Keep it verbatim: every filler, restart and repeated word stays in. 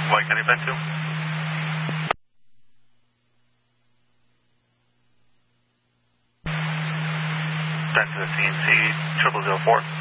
White County Ben two. Ben to the C N C triple zero four.